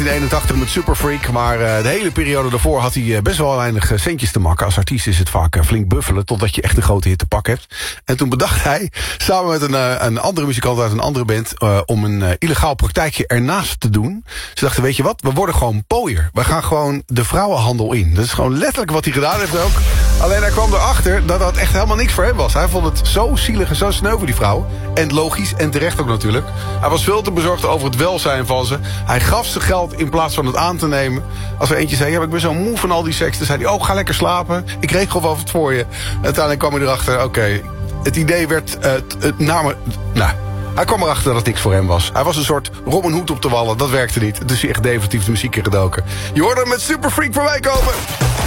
In 81 met Super Freak, maar de hele periode daarvoor had hij best wel weinig centjes te makken. Als artiest is het vaak flink buffelen, totdat je echt een grote hit te pakken hebt. En toen bedacht hij, samen met een andere muzikant uit een andere band, om een illegaal praktijkje ernaast te doen. Ze dachten, weet je wat, we worden gewoon pooier. We gaan gewoon de vrouwenhandel in. Dat is gewoon letterlijk wat hij gedaan heeft ook. Alleen hij kwam erachter dat dat echt helemaal niks voor hem was. Hij vond het zo zielig en zo sneu voor die vrouw. En logisch, en terecht ook natuurlijk. Hij was veel te bezorgd over het welzijn van ze. Hij gaf ze geld in plaats van het aan te nemen. Als er eentje zei, ja, ik ben zo moe van al die seks. Dan zei hij, ga lekker slapen. Ik regel wel wat voor je. Uiteindelijk kwam hij erachter, oké, het idee werd hij kwam erachter dat het niks voor hem was. Hij was een soort Robin Hood op de wallen. Dat werkte niet. Dus hij echt definitief de muziek ingedoken. Je hoorde hem met Super Freak voorbij komen.